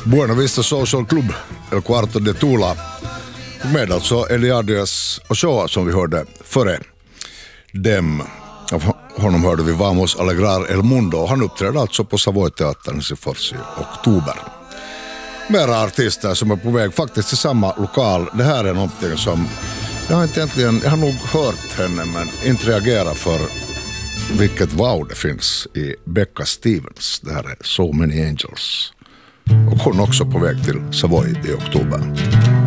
Buena Vista Social Club, El Cuarto de Tula. Med alltså Eliadias Ochoa som vi hörde före dem. Av honom hörde vi Vamos Alegrar El Mundo. Han uppträdde alltså på Savoy-teatern i oktober. Mera artister som är på väg faktiskt till samma lokal. Det här är någonting som jag har nog hört henne men inte reagerat för vilket wow det finns i Becca Stevens. Det här är So Many Angels. Och hon är också på väg till Savoy i oktober.